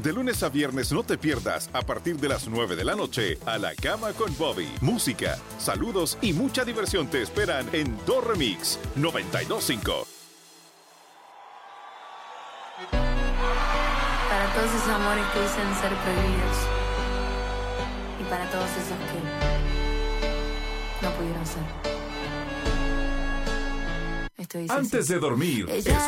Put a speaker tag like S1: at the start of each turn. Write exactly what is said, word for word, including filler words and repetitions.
S1: De lunes a viernes no te pierdas, a partir de las nueve de la noche, A la Cama con Bobby. Música, saludos y mucha diversión te esperan en Do Remix noventa y dos punto cinco.
S2: Para todos esos amores que dicen ser prohibidos. Y para todos esos que no pudieron ser. Esto dice
S3: Antes
S2: así.
S3: de dormir,
S2: Ella